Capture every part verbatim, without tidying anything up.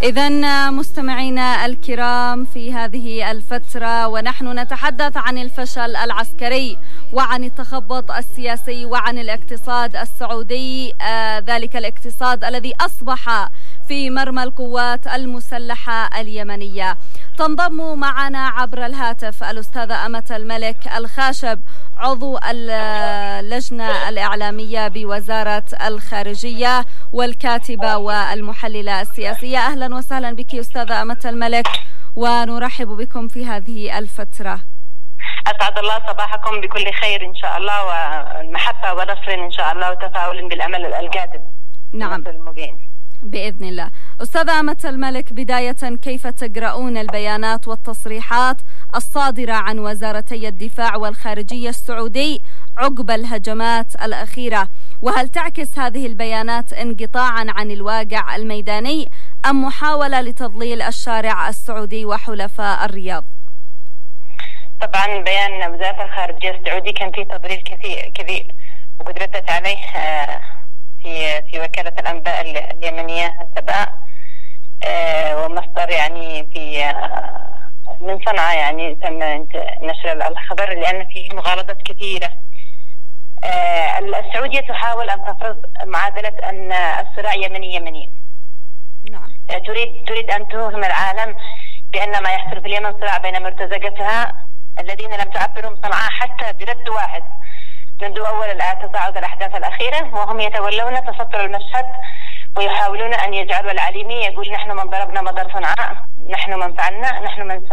إذن مستمعينا الكرام، في هذه الفترة ونحن نتحدث عن الفشل العسكري وعن التخبط السياسي وعن الاقتصاد السعودي، آه ذلك الاقتصاد الذي أصبح في مرمى القوات المسلحة اليمنية. تنضم معنا عبر الهاتف الأستاذة أمة الملك الخاشب، عضو اللجنة الإعلامية بوزارة الخارجية والكاتبة والمحللة السياسية. أهلا وسهلا بك أستاذة أمة الملك، ونرحب بكم في هذه الفترة. أسعد الله صباحكم بكل خير إن شاء الله، ومحبة ونصر إن شاء الله، وتفاؤل بالأمل القادم. نعم بإذن الله. أستاذة أمة الملك، بداية كيف تقرؤون البيانات والتصريحات الصادرة عن وزارتي الدفاع والخارجية السعودي عقب الهجمات الأخيرة؟ وهل تعكس هذه البيانات انقطاعا عن الواقع الميداني أم محاولة لتضليل الشارع السعودي وحلفاء الرياض؟ طبعا بيان وزارة الخارجية السعودي كان فيه تضليل كثير كبير، وقدرتت عليه في في وكالة الأنباء اليمنية السباء، ومصدر يعني في من صنعاء يعني تم نشر الخبر، لأن فيه مغالطات كثيرة. السعودية تحاول أن تفرض معادلة أن الصراع يمني يمني. نعم. تريد تريد أن توهم العالم بأن ما يحصل في اليمن صراع بين مرتزقتها الذين لم تعبرهم صنعاء حتى برد واحد منذ أول تصاعد الأحداث الأخيرة، وهم يتولون تستر المشهد ويحاولون أن يجعلوا العليمي يقول نحن من ضربنا مدار صنعاء، نحن من فعلنا، نحن من س...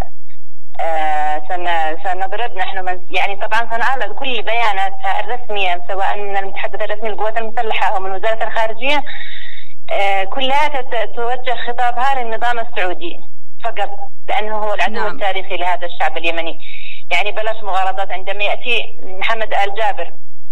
آه سن... سنضرب، نحن من يعني طبعا صنعاء كل بياناتها الرسمية سواء من المتحدث الرسمي للقوات المسلحة أو من وزارة الخارجية آه كلها تت... توجه خطابها للنظام السعودي فقط، لأنه هو العدو نعم. التاريخي لهذا الشعب اليمني. يعني بلاش مغالطات. عندما يأتي محمد آل جابر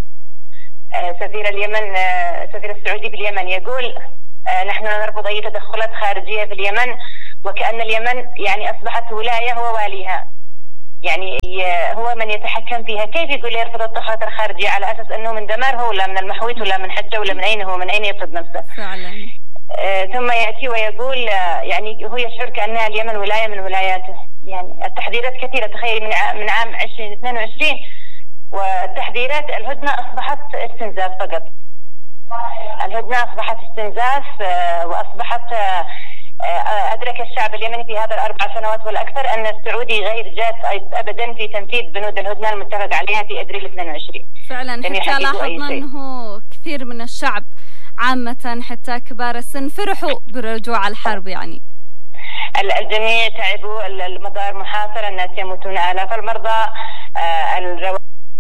سفير اليمن سفير السعودي في اليمن يقول نحن نرفض أي تدخلات خارجية في اليمن، وكأن اليمن يعني أصبحت ولاية هو واليها، يعني هو من يتحكم فيها. كيف يقول يرفض التدخلات الخارجية على أساس أنه من دمار هو، ولا من المحويت، ولا من حجة، ولا من أين هو، من أين يفرض نفسه فعلا. آه ثم يأتي ويقول آه يعني هو يشعر كأنها اليمن ولاية من ولاياته. يعني التحذيرات كثيرة، تخيل من من عام عشرين اثنين وعشرين والتحذيرات الهدنة أصبحت استنزاف فقط. الهدنة أصبحت استنزاف آه وأصبحت آه آه أدرك الشعب اليمني في هذا الأربع سنوات والأكثر أن السعودي غير جاد أبدا في تنفيذ بنود الهدنة المتفق عليها في أبريل اثنين وعشرين. فعلا حتى لاحظنا أنه كثير من الشعب عامة حتى كبار السن فرحوا برجوع الحرب. يعني الجميع تعبوا، المدار محاصرة، الناس يموتون، آلاف المرضى. الرو...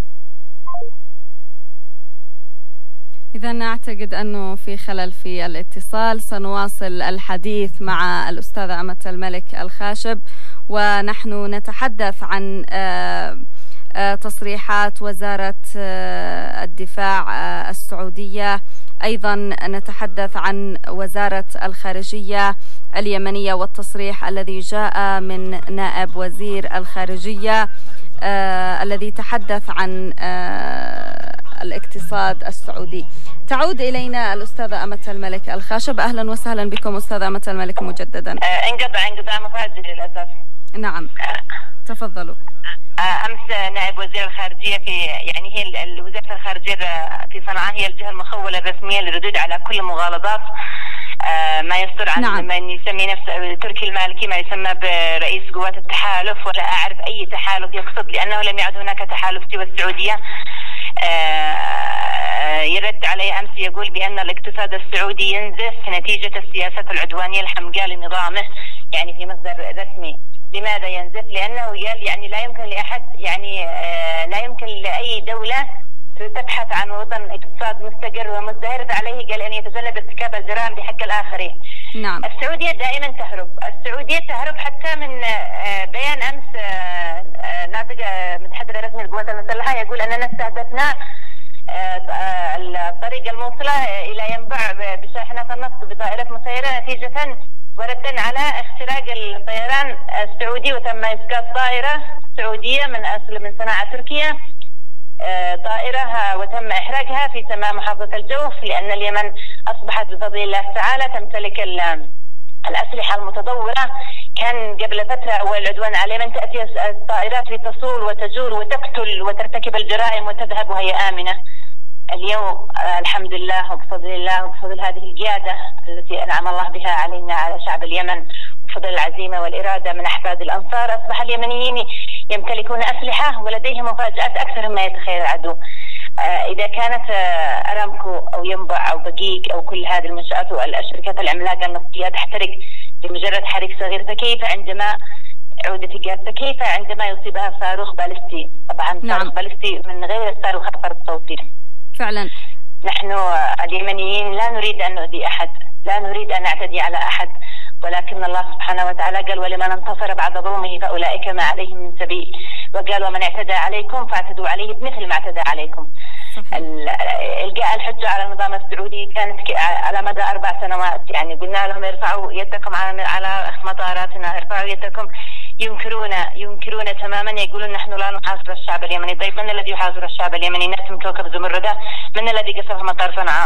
إذا أعتقد أنه في خلل في الاتصال. سنواصل الحديث مع الأستاذة أمة الملك الخاشب، ونحن نتحدث عن تصريحات وزارة الدفاع السعودية، أيضا نتحدث عن وزارة الخارجية اليمنية والتصريح الذي جاء من نائب وزير الخارجية آه الذي تحدث عن آه الاقتصاد السعودي. تعود إلينا الأستاذة أمة الملك الخاشب. أهلا وسهلا بكم أستاذة أمة الملك مجددا. آه انقطع انقطاع مفاجئ للأسف. نعم آه تفضلوا. أمس نائب وزير الخارجية في يعني هي وزارة الخارجية في صنعاء هي الجهة المخولة الرسمية للردود على كل مغالطات ما يصدر عن نعم. من يسمي نفسه تركي المالكي، ما يسمى برئيس قوات التحالف، ولا أعرف أي تحالف يقصد، لأنه لم يعد هناك تحالف سوى السعودية. يرد عليه أمس يقول بأن الاقتصاد السعودي ينزف نتيجة السياسة العدوانية الحمقاء لنظامه، يعني في مصدر رسمي. لماذا ينزف؟ لأنه قال يعني لا يمكن لأحد يعني لا يمكن لأي دولة تبحث عن وطن اقتصاد مستقر ومزدهر، فعليه قال أن يتجنب ارتكاب الجرائم بحق الآخرين. نعم. السعودية دائما تهرب، السعودية تهرب حتى من بيان أمس ناطق متحدث رسمي للقوات المسلحة يقول أننا استهدفنا الطريق الموصلة إلى ينبع بشاحنات النفط بطائرة مسيرة، نتيجة وردا على اختراق الطيران السعودي، وتم إسقاط طائرة سعودية من أصل من صناعة تركيا، طائرة وتم إحراقها في سماء محافظة الجوف، لأن اليمن أصبحت بفضل الله تعالى تمتلك الأسلحة المتطورة. كان قبل فترة أول عدوان على اليمن تأتي الطائرات لتصول وتجول وتقتل وترتكب الجرائم وتذهب وهي آمنة. اليوم الحمد لله وبفضل الله وبفضل هذه القيادة التي أنعم الله بها علينا على شعب اليمن، وبفضل العزيمة والإرادة من أحفاد الأنصار، أصبح اليمنيين يمتلكون أسلحة ولديهم مفاجآت أكثر مما يتخيل العدو. إذا كانت أرامكو أو ينبع أو بقيق أو كل هذه المنشآت والشركات العملاقة النفطية تحترق بمجرد حريق صغير، فكيف عندما عودة الغاز؟ فكيف عندما يصيبها صاروخ باليستي؟ طبعا نعم. صاروخ باليستي من غير الصاروخ الفرد الصوتي. فعلا نحن اليمنيين لا نريد أن نؤذي أحد، لا نريد أن نعتدي على أحد، ولكن الله سبحانه وتعالى قال: ولمن انتصر بعد ظلمه فأولئك ما عليهم من سبيل، وقال: ومن اعتدى عليكم فاعتدوا عليه بمثل ما اعتدى عليكم. إلقاء الحجة على النظام السعودي كانت على مدى أربع سنوات، يعني قلنا لهم ارفعوا يدكم على مطاراتنا، ارفعوا يدكم، ينكرون ينكرون تماما، يقولون نحن لا نحاصر الشعب اليمني. طيب من الذي يحاصر الشعب اليمني؟ ناس من كوكب زمردة؟ من الذي قصف مطار صنعاء؟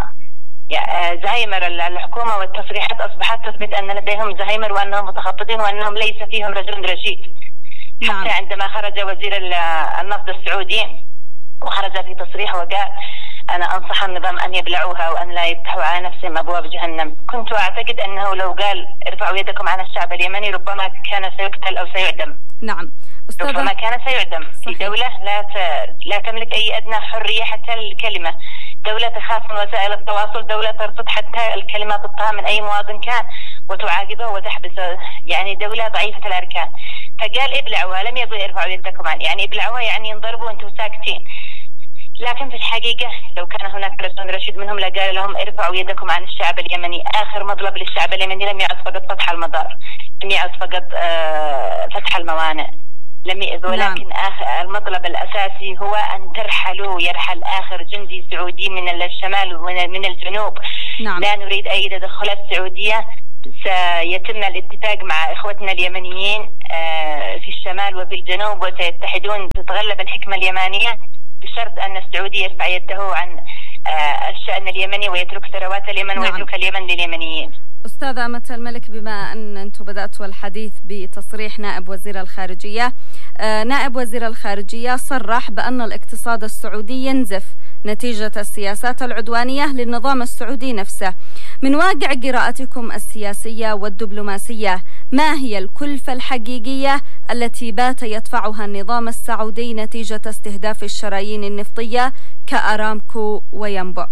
زهايمر الحكومة والتصريحات أصبحت تثبت أن لديهم زهايمر وأنهم متخططين وأنهم ليس فيهم رجل رشيد. نعم. حتى عندما خرج وزير النفط السعودي وخرج في تصريح وقال: أنا أنصح النظام أن يبلعوها وأن لا يفتحوا على نفسهم أبواب جهنم. كنت أعتقد أنه لو قال ارفعوا يدكم عن الشعب اليمني ربما كان سيقتل أو سيعدم. نعم أستاذة. ربما كان سيعدم. صحيح. في دولة لا ت... لا تملك أي أدنى حرية حتى الكلمة، دولة تخاف من وسائل التواصل، دولة ترصد حتى الكلمات الطاهرة من أي مواطن كان وتعاقبه وتحبسه، يعني دولة ضعيفة الأركان. فقال ابلعوها، لم يقل ارفعوا يدكم عن، يعني ابلعوها يعني انضربوا وانتم ساكتين. لكن في الحقيقة لو كان هناك رجل رشيد منهم لقال لهم ارفعوا يدكم عن الشعب اليمني. آخر مطلب للشعب اليمني لم يعد فقط فتح المطار، لم يعد فقط آه فتح الموانئ، لم ي... ولكن نعم. آخر المطلب الأساسي هو أن ترحلوا، يرحل آخر جندي سعودي من الشمال ومن الجنوب. نعم. لا نريد أي تدخلات سعودية. سيتم الاتفاق مع إخوتنا اليمنيين في الشمال وفي الجنوب، وسيتحدون، تتغلب الحكمة اليمانية بشرط أن السعودي يرفع يده عن الشأن اليمني ويترك ثروات اليمن. نعم. ويترك اليمن لليمنيين. أستاذة أمة الملك، بما أن أنتم بدأتوا الحديث بتصريح نائب وزير الخارجية، نائب وزير الخارجية صرح بأن الاقتصاد السعودي ينزف نتيجة السياسات العدوانية للنظام السعودي نفسه. من واقع قراءتكم السياسية والدبلوماسية، ما هي الكلفة الحقيقية التي بات يدفعها النظام السعودي نتيجة استهداف الشرايين النفطية كأرامكو وينبع؟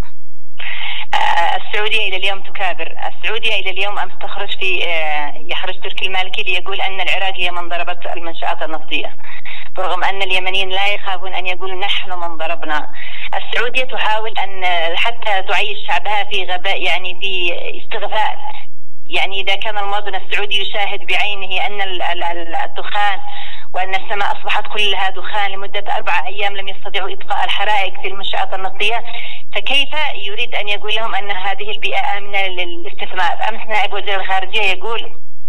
السعودية إلى اليوم تكابر. السعودية إلى اليوم أمس تخرج في يخرج تركي المالكي ليقول أن العراق هي من ضربت المنشآت النفطية، برغم أن اليمنيين لا يخافون أن يقولوا نحن من ضربنا. السعودية تحاول أن حتى تعيش شعبها في غباء، يعني في استغفال. يعني إذا كان المواطن السعودي يشاهد بعينه أن الدخان وأن السماء أصبحت كلها دخان لمدة أربعة أيام لم يستطيعوا إطفاء الحرائق في المنشآت النفطية، فكيف يريد أن يقول لهم أن هذه البيئة آمنة للاستثمار؟ أمس نائب وزير الخارجية يقول،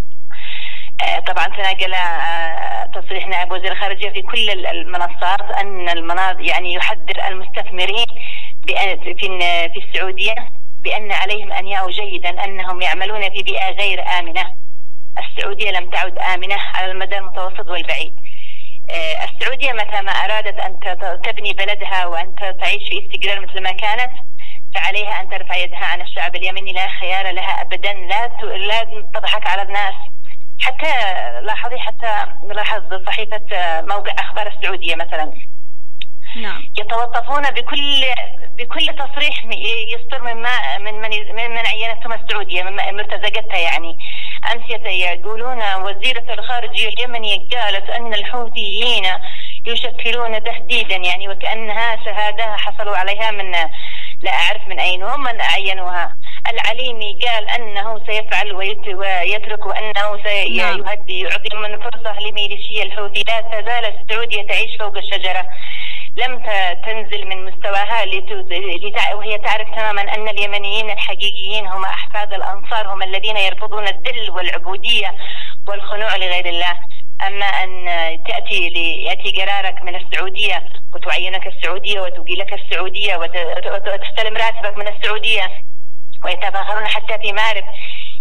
طبعا تناقل تصريح نائب وزير الخارجية في كل المنصات، أن المناطق يعني يحذر المستثمرين في في السعودية بأن عليهم أن يعوا جيدا أنهم يعملون في بيئة غير آمنة. السعودية لم تعد آمنة على المدى المتوسط والبعيد. السعودية متى ما أرادت أن تبني بلدها وأن تعيش في استقرار مثل ما كانت، فعليها أن ترفع يدها عن الشعب اليمني، لا خيار لها أبدا، لا لا تضحك على الناس. حتى لاحظي، حتى نلاحظ صحيفة موقع أخبار السعودية مثلا، نعم، يتوظفون بكل بكل تصريح يصدر من ما من من من عينتهم السعودية، من مرتزقتها. يعني أمس يقولون وزيرة الخارجية اليمنية قالت أن الحوثيين يشكلون تهديدا، يعني وكأنها شهادة حصلوا عليها من لا أعرف من أين هم من أعينوها. العليمي قال أنه سيفعل ويترك وأنه سيهدي، يعطي من فرصة لميليشيا الحوثي. لا تزال السعودية تعيش فوق الشجرة، لم تنزل من مستواها، وهي تعرف تماما أن اليمنيين الحقيقيين هم أحفاد الأنصار، هم الذين يرفضون الذل والعبودية والخنوع لغير الله. أما أن تأتي ليأتي قرارك من السعودية وتعينك السعودية وتوقي لك السعودية وتستلم راتبك من السعودية، ويتفاخرون حتى في مارب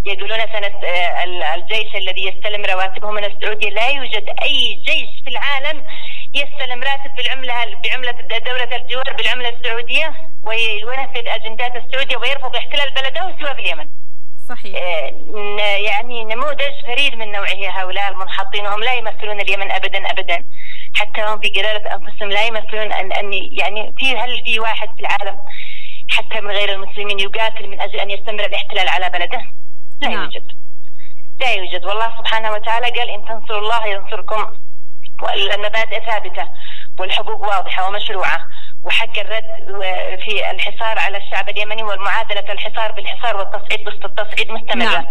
يقولون سنة الجيش الذي يستلم رواتبه من السعودية، لا يوجد أي جيش في العالم يستلم راتب بالعملة بعملة دولة الجوار بالعملة السعودية وينفذ أجندات السعودية ويرفض احتلال بلده سوى في اليمن. صحيح. يعني نموذج فريد من نوعه هؤلاء المنحطين، وهم لا يمثلون اليمن أبدا أبدا، حتى هم في جلالة أنفسهم لا يمثلون أن أن يعني في هل في واحد في العالم حتى من غير المسلمين يقاتل من أجل أن يستمر الاحتلال على بلده؟ لا نعم. يوجد لا يوجد. والله سبحانه وتعالى قال إن تنصروا الله ينصركم، والمبادئ ثابتة والحقوق واضحة ومشروعة، وحق الرد في الحصار على الشعب اليمني والمعادلة الحصار بالحصار والتصعيد بالتصعيد مستمرة. نعم.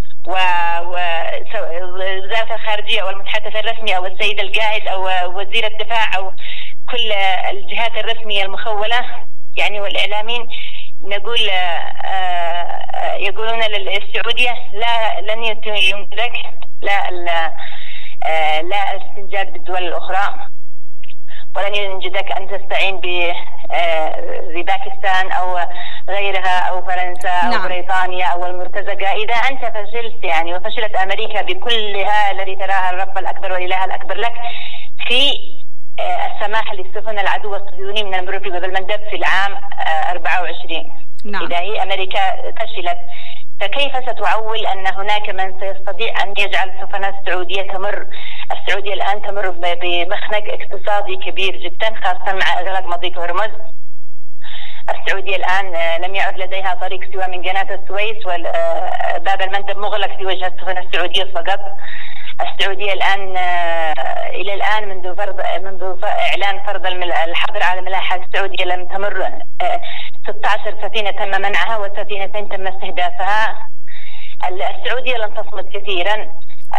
ووزارة الخارجية أو المتحدث الرسمي أو السيد القائد أو وزير الدفاع أو كل الجهات الرسمية المخولة يعني والإعلاميين نقول يقولون للسعودية لا لن يمكنك لا لا استنجاد بالدول الأخرى، ولن ينجدك أن تستعين بباكستان أو غيرها أو فرنسا أو نعم. بريطانيا أو المرتزقة. إذا أنت فشلت يعني وفشلت أمريكا بكلها الذي تراها الرب الأكبر والإله الأكبر لك في السماح للسفن العدو الصهيوني من المرور في باب المندب في العام أربعة وعشرين. نعم. إذا هي أمريكا فشلت فكيف ستعول أن هناك من سيستطيع أن يجعل السفن السعودية تمر السعودية الآن تمر بمخنق اقتصادي كبير جدا، خاصة مع إغلاق مضيق هرمز. السعودية الآن لم يعد لديها طريق سوى من قناة السويس، وباب المندب مغلق في وجه السفن السعودية فقط. السعودية الآن إلى الآن منذ فرض منذ إعلان فرض الحظر على الملاحة السعودية لم تمر ستة عشر سفينة تم منعها وسفينتين تم استهدافها. السعودية لن تصمد كثيرا.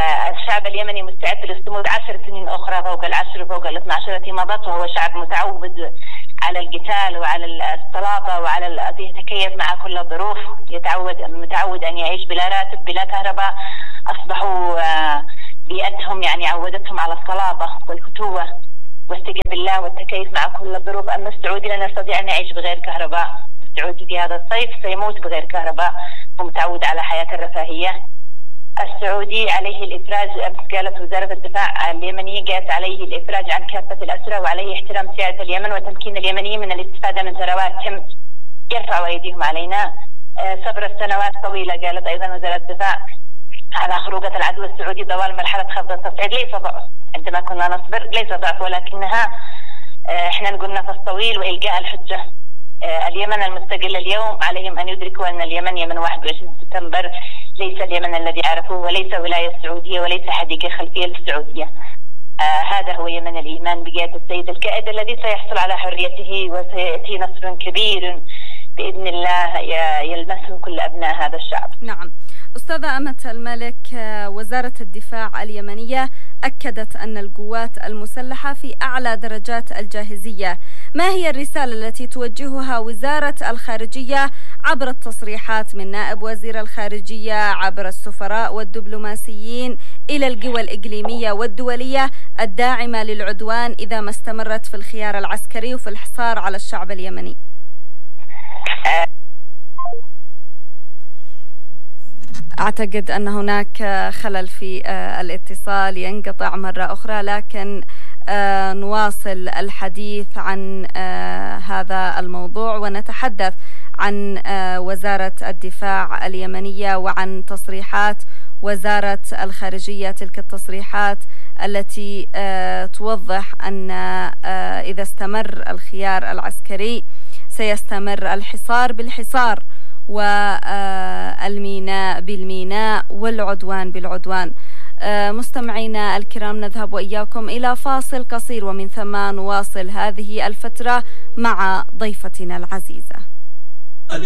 الشعب اليمني مستعد للصمود عشر سنين أخرى فوق العشر فوق الاثنى عشر التي مضت، وهو شعب متعود على القتال وعلى الصلابة وعلى أن يتكيف مع كل الظروف، يتعود متعود أن يعيش بلا راتب بلا كهرباء. أصبحوا بيئتهم يعني عودتهم على الصلابة والفتوة واستجاب الله والتكيف مع كل الظروف. أما السعودي لا نستطيع أن نعيش بغير كهرباء. السعودي في هذا الصيف سيموت بغير كهرباء ومتعود على حياة الرفاهية. السعودي عليه الإفراج، أمس قالت وزارة الدفاع اليمنية قالت عليه الإفراج عن كافة الأسرى وعليه احترام سيادة اليمن وتمكين اليمنيين من الاستفادة من ثروات تم يرفعوا أيديهم علينا. صبر السنوات طويلة قالت أيضا وزارة الدفاع على خروجة العدو السعودي طوال مرحلة خفض التصعيد. ليس ضعف عندما كنا نصبر، ليس ضعف، ولكنها احنا نقول نفس طويل وإلقاء الحجة. اليمن المستقل اليوم عليهم أن يدركوا أن اليمن يمن واحد وعشرين سبتمبر ليس اليمن الذي عرفوه، وليس ولاية سعودية، وليس حديقة خلفية للسعودية. آه هذا هو يمن الإيمان بقيادة السيد القائد الذي سيحصل على حريته وسيأتي نصر كبير بإذن الله يلمسه كل أبناء هذا الشعب. نعم. أستاذة أمة الملك، وزارة الدفاع اليمنية أكدت أن القوات المسلحة في أعلى درجات الجاهزية. ما هي الرسالة التي توجهها وزارة الخارجية عبر التصريحات من نائب وزير الخارجية عبر السفراء والدبلوماسيين إلى القوى الإقليمية والدولية الداعمة للعدوان إذا ما استمرت في الخيار العسكري وفي الحصار على الشعب اليمني؟ أعتقد أن هناك خلل في الاتصال، ينقطع مرة أخرى، لكن نواصل الحديث عن هذا الموضوع ونتحدث عن وزارة الدفاع اليمنية وعن تصريحات وزارة الخارجية، تلك التصريحات التي توضح أن إذا استمر الخيار العسكري سيستمر الحصار بالحصار والميناء بالميناء والعدوان بالعدوان. مستمعينا الكرام، نذهب وإياكم إلى فاصل قصير ومن ثم نواصل هذه الفترة مع ضيفتنا العزيزة.